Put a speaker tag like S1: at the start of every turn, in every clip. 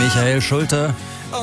S1: Michael Schulte.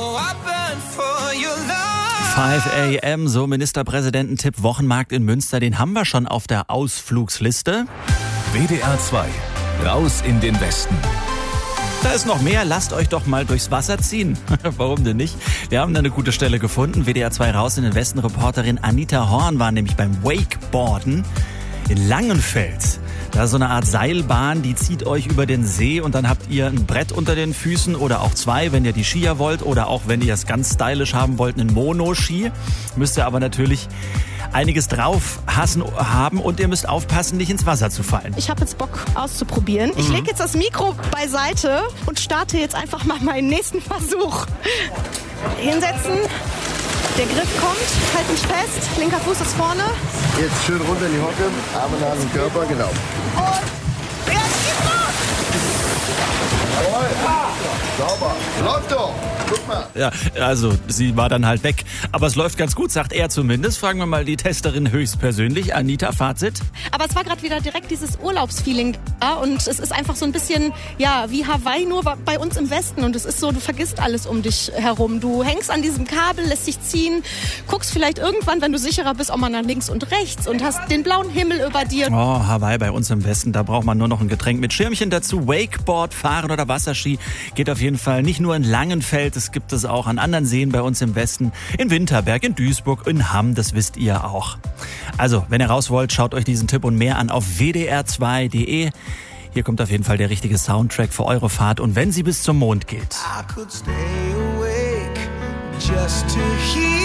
S1: 5 a.m., so Ministerpräsidententipp Wochenmarkt in Münster, den haben wir schon auf der Ausflugsliste.
S2: WDR 2, raus in den Westen.
S1: Da ist noch mehr, lasst euch doch mal durchs Wasser ziehen. Warum denn nicht? Wir haben da eine gute Stelle gefunden. WDR 2 raus in den Westen. Reporterin Anita Horn war nämlich beim Wakeboarden in Langenfeld. Da ist so eine Art Seilbahn, die zieht euch über den See und dann habt ihr ein Brett unter den Füßen oder auch zwei, wenn ihr die Skier wollt oder auch, wenn ihr es ganz stylisch haben wollt, einen Mono-Ski. Müsst ihr aber natürlich einiges drauf haben und ihr müsst aufpassen, nicht ins Wasser zu fallen.
S3: Ich habe jetzt Bock auszuprobieren. Ich lege jetzt das Mikro beiseite und starte jetzt einfach mal meinen nächsten Versuch. Hinsetzen. Der Griff kommt, halt mich fest, linker Fuß ist vorne.
S4: Jetzt schön runter in die Hocke, Arme nah an den Körper, genau.
S3: Und jetzt geht's los!
S4: Jawohl, sauber, läuft doch, guck mal.
S1: Ja, also sie war dann halt weg. Aber es läuft ganz gut, sagt er zumindest. Fragen wir mal die Testerin höchstpersönlich. Anita, Fazit?
S3: Aber es war gerade wieder direkt dieses Urlaubsfeeling da und es ist einfach so ein bisschen, ja, wie Hawaii, nur bei uns im Westen. Und es ist so, du vergisst alles um dich herum. Du hängst an diesem Kabel, lässt dich ziehen, guckst vielleicht irgendwann, wenn du sicherer bist, auch mal nach links und rechts und hast den blauen Himmel über dir.
S1: Oh, Hawaii bei uns im Westen, da braucht man nur noch ein Getränk mit Schirmchen dazu. Wakeboard, Fahren oder Wasserski geht auf jeden Fall nicht nur in Langenfeld, es gibt es auch an anderen Seen bei uns im Westen, in Winterberg, in Duisburg, in Hamm, das wisst ihr auch. Also, wenn ihr raus wollt, schaut euch diesen Tipp und mehr an auf wdr2.de. Hier kommt auf jeden Fall der richtige Soundtrack für eure Fahrt und wenn sie bis zum Mond geht.
S5: I could stay awake just to hear